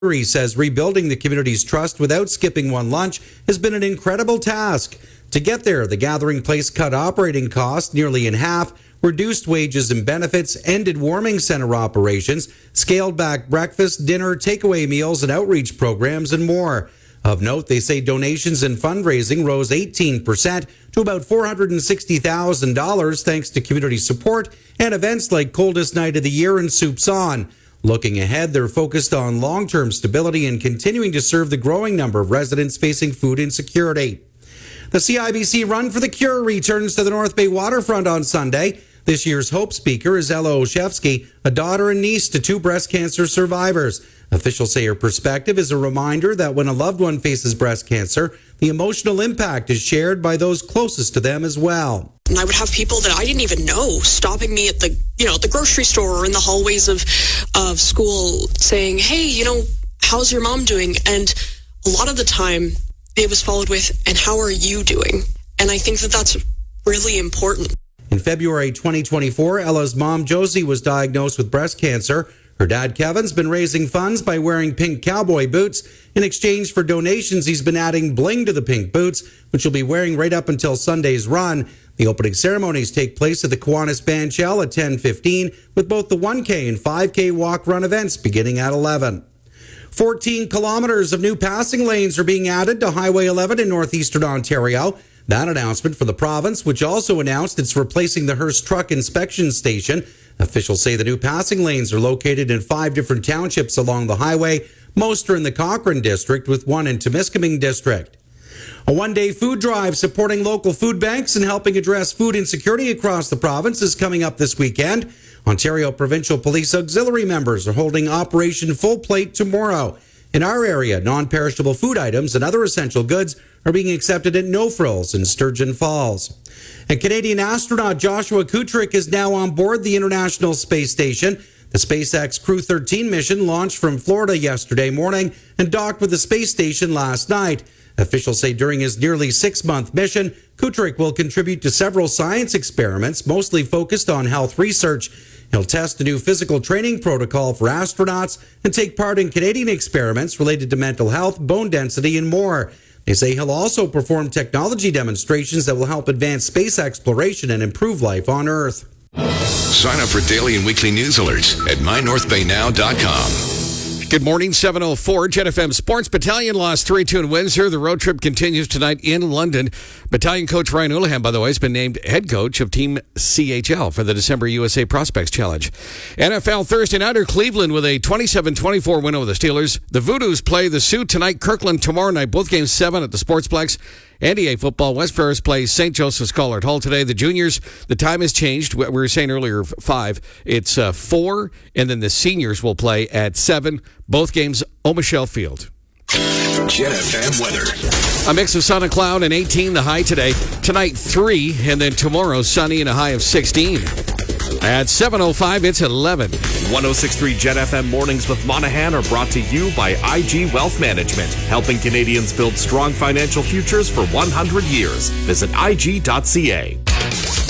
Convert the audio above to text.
He says rebuilding the community's trust without skipping one lunch has been an incredible task. To get there, the Gathering Place cut operating costs nearly in half, reduced wages and benefits, ended warming center operations, scaled back breakfast, dinner, takeaway meals, and outreach programs, and more. Of note, they say donations and fundraising rose 18% to about $460,000 thanks to community support and events like Coldest Night of the Year and Soups On. Looking ahead, they're focused on long-term stability and continuing to serve the growing number of residents facing food insecurity. The CIBC Run for the Cure returns to the North Bay waterfront on Sunday. This year's Hope speaker is Ella Olszewski, a daughter and niece to 2 breast cancer survivors. Officials say her perspective is a reminder that when a loved one faces breast cancer, the emotional impact is shared by those closest to them as well. And I would have people that I didn't even know stopping me at the grocery store or in the hallways of school saying, hey, how's your mom doing? And a lot of the time it was followed with, and how are you doing? And I think that that's really important. In February 2024, Ella's mom, Josie, was diagnosed with breast cancer. Her dad, Kevin's been raising funds by wearing pink cowboy boots. In exchange for donations, he's been adding bling to the pink boots, which he'll be wearing right up until Sunday's run. The opening ceremonies take place at the Kiwanis Bandshell at 10:15, with both the 1K and 5K walk-run events beginning at 11. 14 kilometers of new passing lanes are being added to Highway 11 in northeastern Ontario. That announcement for the province, which also announced it's replacing the Hearst Truck Inspection Station. Officials say the new passing lanes are located in 5 different townships along the highway. Most are in the Cochrane district, with 1 in Temiskaming district. A one-day food drive supporting local food banks and helping address food insecurity across the province is coming up this weekend. Ontario Provincial Police Auxiliary members are holding Operation Full Plate tomorrow. In our area, non-perishable food items and other essential goods are being accepted at No Frills in Sturgeon Falls. And Canadian astronaut Joshua Kutrick is now on board the International Space Station. The SpaceX Crew 13 mission launched from Florida yesterday morning and docked with the space station last night. Officials say during his nearly 6-month mission, Kutrick will contribute to several science experiments, mostly focused on health research. He'll test a new physical training protocol for astronauts and take part in Canadian experiments related to mental health, bone density, and more. They say he'll also perform technology demonstrations that will help advance space exploration and improve life on Earth. Sign up for daily and weekly news alerts at mynorthbaynow.com. Good morning, 7:04. Jet FM Sports Battalion lost 3-2 in Windsor. The road trip continues tonight in London. Battalion coach Ryan Houlihan, by the way, has been named head coach of Team CHL for the December USA Prospects Challenge. NFL Thursday nighter, Cleveland with a 27-24 win over the Steelers. The Voodoos play the Sioux tonight, Kirkland tomorrow night, both games 7 at the Sportsplex. NDA football, West Ferris plays St. Joseph's Collard Hall today. The juniors, the time has changed. We were saying earlier 5. It's 4, and then the seniors will play at 7. Both games, O'Michelle Field. Jet FM weather. A mix of sun and cloud and 18 the high today. Tonight 3, and then tomorrow sunny and a high of 16. At 7:05, it's 11. 106.3 Jet FM Mornings with Monahan are brought to you by IG Wealth Management, helping Canadians build strong financial futures for 100 years. Visit IG.ca.